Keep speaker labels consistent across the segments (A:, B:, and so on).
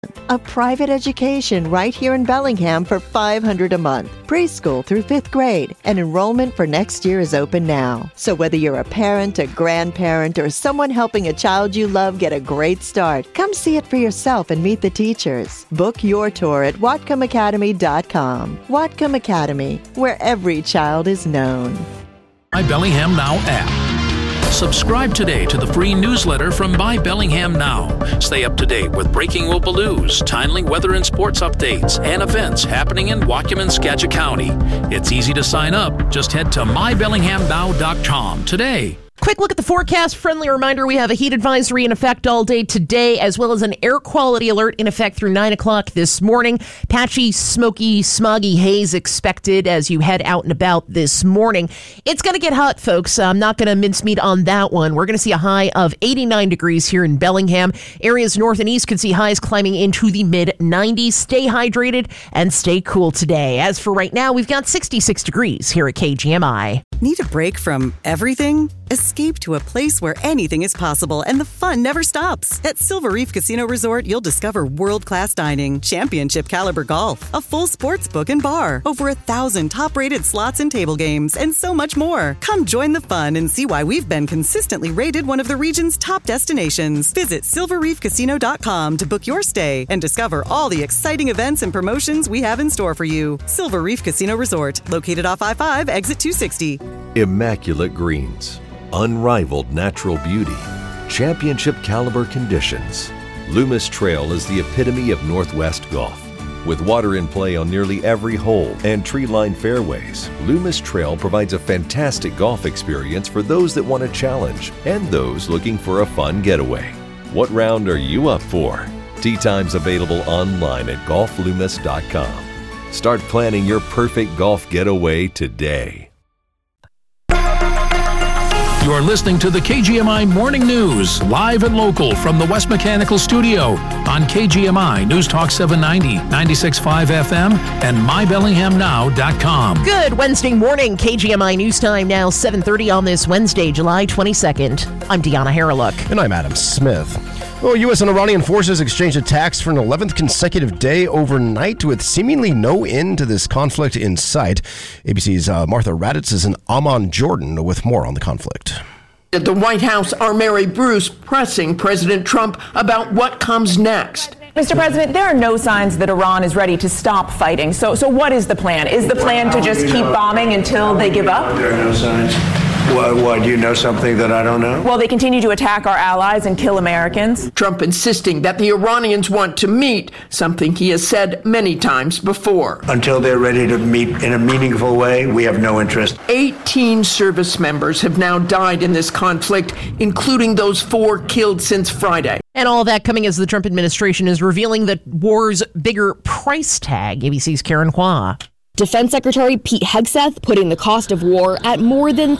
A: A private education right here in Bellingham for $500 a month. Preschool through 5th grade. And enrollment for next year is open now. So whether you're a parent, a grandparent, or someone helping a child you love get a great start, come see it for yourself and meet the teachers. Book your tour at WhatcomAcademy.com. Whatcom Academy, where every child is known.
B: My Bellingham Now app. Subscribe today to the free newsletter from My Bellingham Now. Stay up to date with breaking local news, timely weather and sports updates, and events happening in Whatcom and Skagit County. It's easy to sign up. Just head to mybellinghamnow.com today.
C: Quick look at the forecast. Friendly reminder, we have a heat advisory in effect all day today, as well as an air quality alert in effect through 9 o'clock this morning. Patchy, smoky, smoggy haze expected as you head out and about this morning. It's going to get hot, folks. I'm not going to mince meat on that one. We're going to see a high of 89 degrees here in Bellingham. Areas north and east could see highs climbing into the mid-90s. Stay hydrated and stay cool today. As for right now, we've got 66 degrees here at KGMI.
D: Need a break from everything? Escape to a place where anything is possible and the fun never stops. At Silver Reef Casino Resort, you'll discover world-class dining, championship caliber golf, a full sports book and bar, over 1,000 top-rated slots and table games, and so much more. Come join the fun and see why we've been consistently rated one of the region's top destinations. Visit silverreefcasino.com to book your stay and discover all the exciting events and promotions we have in store for you. Silver Reef Casino Resort, located off I-5, exit 260.
E: Immaculate greens, unrivaled natural beauty, championship caliber conditions. Loomis Trail is the epitome of Northwest golf. With water in play on nearly every hole and tree-lined fairways, Loomis Trail provides a fantastic golf experience for those that want a challenge and those looking for a fun getaway. What round are you up for? Tee times available online at golfloomis.com. Start planning your perfect golf getaway today.
B: You're listening to the KGMI Morning News, live and local from the West Mechanical Studio on KGMI News Talk 790, 96.5 FM, and mybellinghamnow.com.
C: Good Wednesday morning, KGMI News Time now 7:30 on this Wednesday, July 22nd. I'm Deanna Harreluk.
F: And I'm Adam Smith. Well, U.S. and Iranian forces exchanged attacks for an 11th consecutive day overnight with seemingly no end to this conflict in sight. ABC's Martha Raddatz is in Amman, Jordan, with more on the conflict.
G: At the White House, our Mary Bruce pressing President Trump about what comes next.
H: Mr. President, there are no signs that Iran is ready to stop fighting. So what is the plan? Is the plan to just keep bombing until they give up?
I: There are no signs. Why, do you know something that I don't know?
H: Well, they continue to attack our allies and kill Americans.
G: Trump insisting that the Iranians want to meet, something he has said many times before.
I: Until they're ready to meet in a meaningful way, we have no interest.
G: 18 service members have now died in this conflict, including those 4 killed since Friday.
C: And all that coming as the Trump administration is revealing the war's bigger price tag. ABC's Karen Hua.
J: Defense Secretary Pete Hegseth putting the cost of war at more than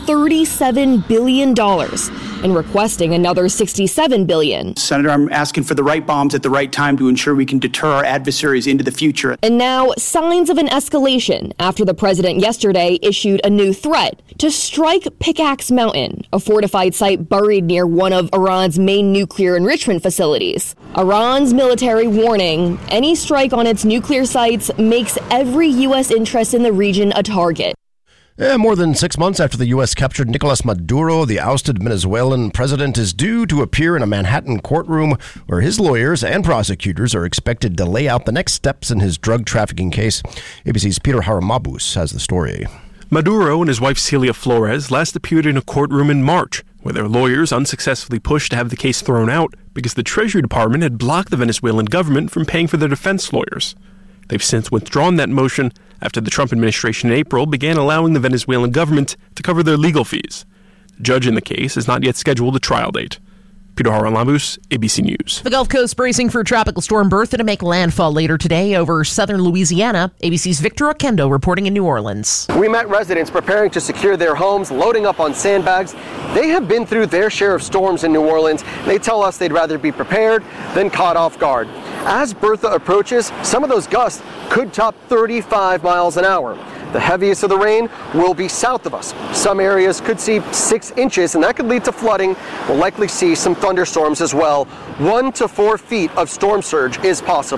J: $37 billion and requesting another $67 billion.
K: Senator, I'm asking for the right bombs at the right time to ensure we can deter our adversaries into the future.
J: And now, signs of an escalation after the president yesterday issued a new threat to strike Pickaxe Mountain, a fortified site buried near one of Iran's main nuclear enrichment facilities. Iran's military warning, any strike on its nuclear sites makes every U.S. interest in the region a target.
F: More than 6 months after the U.S. captured Nicolas Maduro, the ousted Venezuelan president is due to appear in a Manhattan courtroom where his lawyers and prosecutors are expected to lay out the next steps in his drug trafficking case. ABC's Peter Haramabus has the story.
L: Maduro and his wife Celia Flores last appeared in a courtroom in March, where their lawyers unsuccessfully pushed to have the case thrown out because the Treasury Department had blocked the Venezuelan government from paying for their defense lawyers. They've since withdrawn that motion after the Trump administration in April began allowing the Venezuelan government to cover their legal fees. The judge in the case has not yet scheduled a trial date. Peter Haralambous, ABC News.
C: The Gulf Coast bracing for Tropical Storm Bertha to make landfall later today over southern Louisiana. ABC's Victor Oquendo reporting in New Orleans.
M: We met residents preparing to secure their homes, loading up on sandbags. They have been through their share of storms in New Orleans. They tell us they'd rather be prepared than caught off guard. As Bertha approaches, some of those gusts could top 35 miles an hour. The heaviest of the rain will be south of us. Some areas could see 6 inches, and that could lead to flooding. We'll likely see some thunderstorms as well. 1 to 4 feet of storm surge is possible.